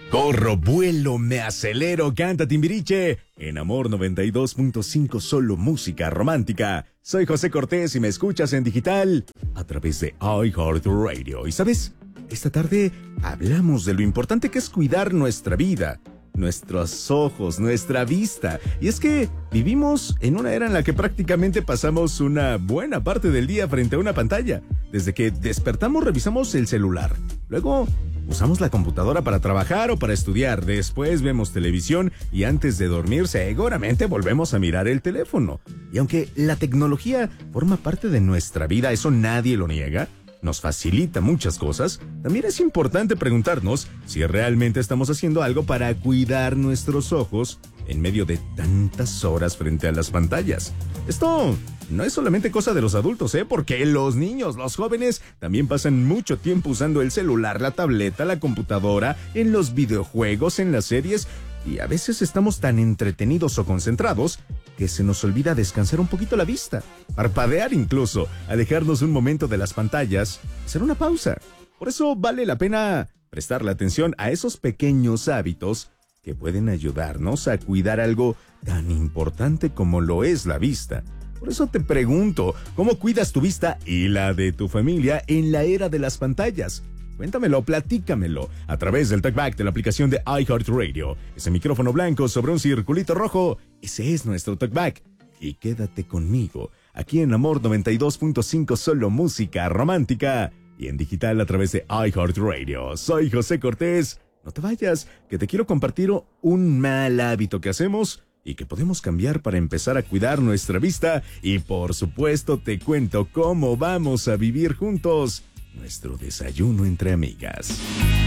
Corro, vuelo, me acelero, canta Timbiriche. En Amor 92.5 solo música romántica. Soy José Cortés y me escuchas en digital a través de iHeartRadio. ¿Y sabes? Esta tarde hablamos de lo importante que es cuidar nuestra vida, nuestros ojos, nuestra vista. Y es que vivimos en una era en la que prácticamente pasamos una buena parte del día frente a una pantalla. Desde que despertamos revisamos el celular. Luego usamos la computadora para trabajar o para estudiar. Después vemos televisión y antes de dormir seguramente volvemos a mirar el teléfono. Y aunque la tecnología forma parte de nuestra vida, eso nadie lo niega, nos facilita muchas cosas, también es importante preguntarnos si realmente estamos haciendo algo para cuidar nuestros ojos en medio de tantas horas frente a las pantallas. Esto no es solamente cosa de los adultos, porque los niños, los jóvenes, también pasan mucho tiempo usando el celular, la tableta, la computadora, en los videojuegos, en las series, y a veces estamos tan entretenidos o concentrados que se nos olvida descansar un poquito la vista, parpadear incluso, alejarnos un momento de las pantallas, hacer una pausa. Por eso vale la pena prestarle atención a esos pequeños hábitos que pueden ayudarnos a cuidar algo tan importante como lo es la vista. Por eso te pregunto, ¿cómo cuidas tu vista y la de tu familia en la era de las pantallas? Cuéntamelo, platícamelo a través del talkback de la aplicación de iHeartRadio. Ese micrófono blanco sobre un circulito rojo, ese es nuestro talkback. Y quédate conmigo, aquí en Amor 92.5 solo música romántica y en digital a través de iHeartRadio. Soy José Cortés. No te vayas, que te quiero compartir un mal hábito que hacemos y que podemos cambiar para empezar a cuidar nuestra vista. Y por supuesto te cuento cómo vamos a vivir juntos nuestro desayuno entre amigas.